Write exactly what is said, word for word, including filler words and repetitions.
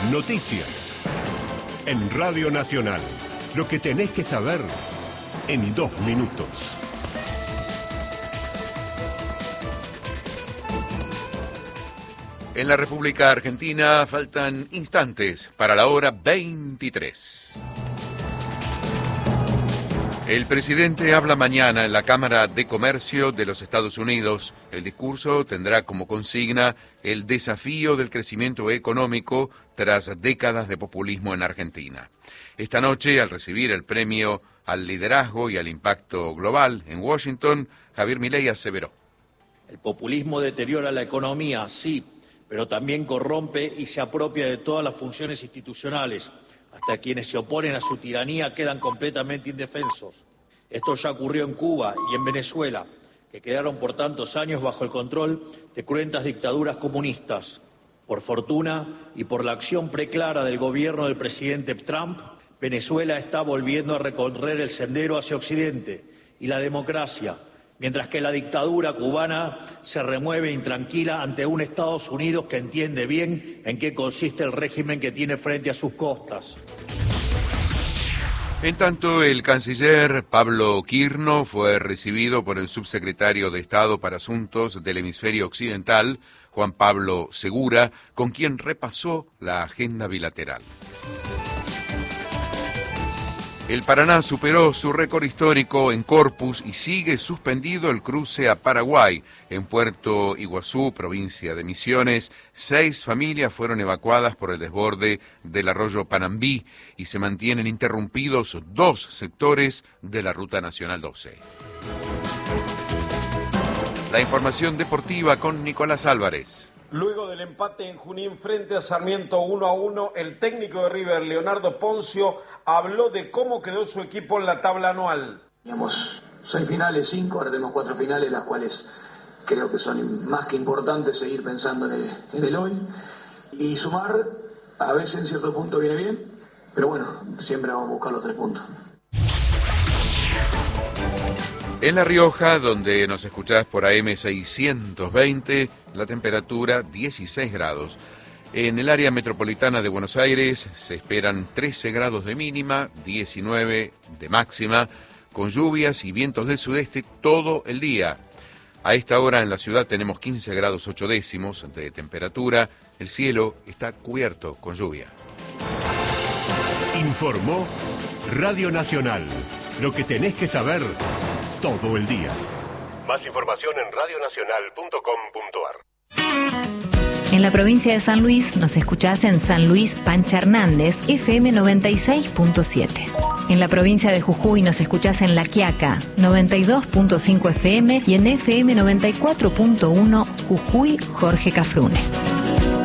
Noticias. En Radio Nacional. Lo que tenés que saber en dos minutos. En la República Argentina faltan instantes para la hora veintitrés. El presidente habla mañana en la Cámara de Comercio de los Estados Unidos. El discurso tendrá como consigna el desafío del crecimiento económico tras décadas de populismo en Argentina. Esta noche, al recibir el premio al liderazgo y al impacto global en Washington, Javier Milei aseveró: el populismo deteriora la economía, sí, pero también corrompe y se apropia de todas las funciones institucionales. Hasta quienes se oponen a su tiranía quedan completamente indefensos. Esto ya ocurrió en Cuba y en Venezuela, que quedaron por tantos años bajo el control de cruentas dictaduras comunistas. Por fortuna y por la acción preclara del gobierno del presidente Trump, Venezuela está volviendo a recorrer el sendero hacia Occidente y la democracia, mientras que la dictadura cubana se remueve intranquila ante un Estados Unidos que entiende bien en qué consiste el régimen que tiene frente a sus costas. En tanto, el canciller Pablo Quirno fue recibido por el subsecretario de Estado para Asuntos del Hemisferio Occidental, Juan Pablo Segura, con quien repasó la agenda bilateral. El Paraná superó su récord histórico en Corpus y sigue suspendido el cruce a Paraguay. En Puerto Iguazú, provincia de Misiones, seis familias fueron evacuadas por el desborde del arroyo Panambí y se mantienen interrumpidos dos sectores de la Ruta Nacional doce. La información deportiva con Nicolás Álvarez. Luego del empate en Junín frente a Sarmiento uno a uno, el técnico de River, Leonardo Poncio, habló de cómo quedó su equipo en la tabla anual. Teníamos seis finales, cinco, ahora tenemos cuatro finales, las cuales creo que son más que importantes seguir pensando en el, en el hoy. Y sumar, a veces en cierto punto viene bien, pero bueno, siempre vamos a buscar los tres puntos. En La Rioja, donde nos escuchás por A M seiscientos veinte, la temperatura dieciséis grados. En el área metropolitana de Buenos Aires se esperan trece grados de mínima, diecinueve de máxima, con lluvias y vientos del sudeste todo el día. A esta hora en la ciudad tenemos quince grados ocho décimos de temperatura. El cielo está cubierto con lluvia. Informó Radio Nacional. Lo que tenés que saber todo el día. Más información en radio nacional punto com punto a r. En la provincia de San Luis nos escuchás en San Luis Pancha Hernández, F M noventa y seis punto siete. En la provincia de Jujuy nos escuchás en La Quiaca, noventa y dos punto cinco F M y en F M noventa y cuatro punto uno Jujuy Jorge Cafrune.